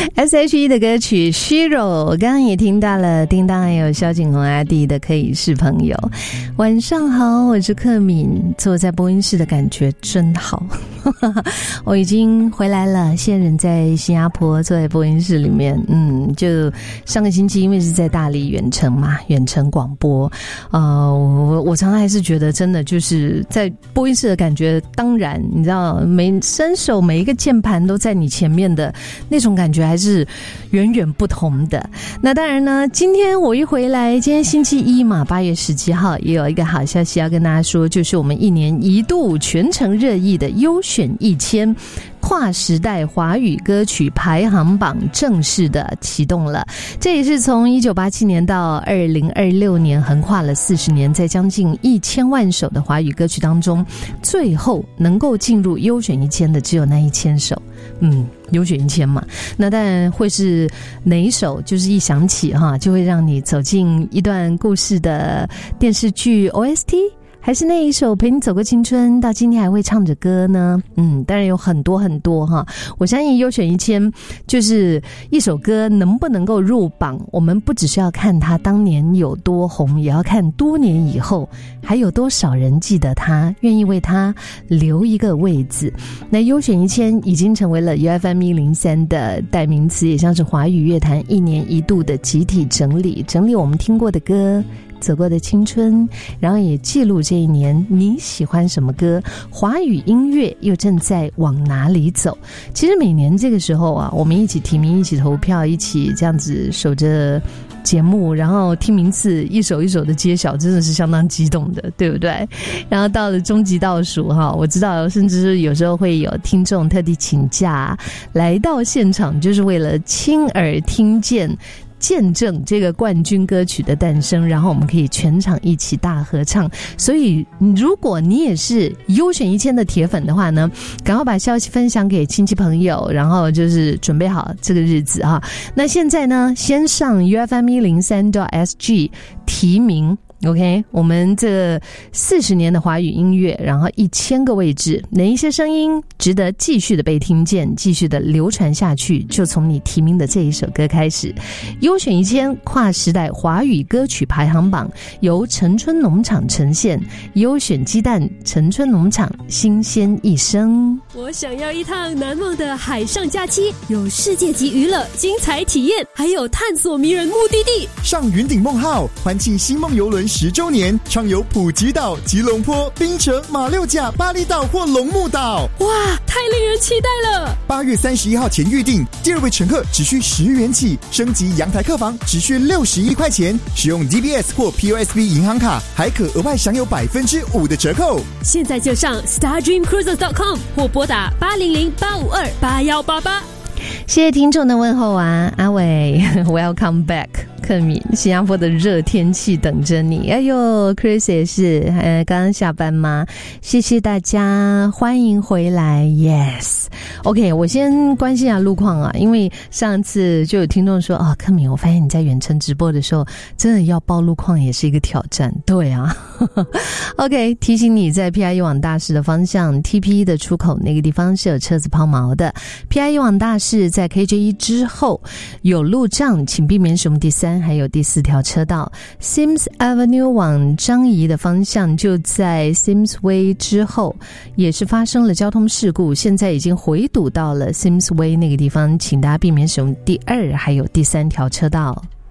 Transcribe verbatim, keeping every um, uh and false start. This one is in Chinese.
S H E 的歌曲 Shiro， 刚刚也听到了叮当还有萧景宏阿弟的可以是朋友。晚上好，我是克敏，坐在播音室的感觉真好。我已经回来了，现在人在新加坡，坐在播音室里面。嗯，就上个星期因为是在大理远程嘛，远程广播，呃，我我常常还是觉得真的就是在播音室的感觉，当然你知道，每伸手每一个键盘都在你前面的那种感觉还是远远不同的。那当然呢，今天我一回来，今天星期一嘛，八月十七号，也有一个好消息要跟大家说，就是我们一年一度全城热议的优选一千跨时代华语歌曲排行榜正式的启动了。这也是从一九八七年到二零二六年，横跨了四十年，在将近一千万首的华语歌曲当中，最后能够进入优选一千的只有那一千首。嗯，优选一千嘛，那当然会是哪一首，就是一想起哈，就会让你走进一段故事的电视剧 O S T，还是那一首陪你走过青春，到今天还会唱着歌呢？嗯，当然有很多很多哈。我相信优选一千就是一首歌能不能够入榜，我们不只是要看它当年有多红，也要看多年以后还有多少人记得它，愿意为它留一个位置。那优选一千已经成为了 U F M 一零三的代名词，也像是华语乐坛一年一度的集体整理，整理我们听过的歌，走过的青春，然后也记录这一年你喜欢什么歌，华语音乐又正在往哪里走。其实每年这个时候啊，我们一起提名，一起投票，一起这样子守着节目，然后听名次一首一首的揭晓，真的是相当激动的，对不对？然后到了终极倒数哈，我知道甚至是有时候会有听众特地请假来到现场，就是为了亲耳听见见证这个冠军歌曲的诞生，然后我们可以全场一起大合唱。所以如果你也是优选一千的铁粉的话呢，赶快把消息分享给亲戚朋友，然后就是准备好这个日子哈。那现在呢，先上 U F M 一零三 S G 提名，OK， 我们这四十年的华语音乐，然后一千个位置，哪一些声音值得继续的被听见，继续的流传下去，就从你提名的这一首歌开始。优选一千跨时代华语歌曲排行榜由陈春农场呈现，优选鸡蛋陈春农场新鲜一生。 我想要一趟难忘的海上假期，有世界级娱乐、精彩体验，还有探索迷人目的地。 上云顶梦号，欢庆星梦邮轮十周年，畅游普吉岛、吉隆坡、槟城、马六甲、巴厘岛或龙目岛。 哇，太令人期待了！ 八月三十一号前预订，第二位乘客只需十元起，升级阳台客房只需六十一块钱，使用 D B S 或 P O S B 银行卡，还可额外享有百分之五的折扣。 现在就上 star dream cruises dot com 或拨打八零零八五二八一八八。 谢谢听众的问候啊，阿伟 ，Welcome back。克敏，新加坡的热天气等着你。哎呦 ，Chris 也是，呃，刚刚下班吗？谢谢大家，欢迎回来。Yes，OK， 我先关心一下路况啊，因为上次就有听众说啊，克敏，我发现你在远程直播的时候，真的要报路况也是一个挑战。对啊，OK， 提醒你在 P I E 网大市的方向 ，T P E 的出口那个地方是有车子抛锚的。P I E 网大市在 K J E 之后有路障，请避免使用第三还有第四条车道。 Sims Avenue 往樟宜的方向就在 Sims Way 之后也是发生了交通事故，现在已经回堵到了 Sims Way 那个地方，请大家避免使用第二还有第三条车道。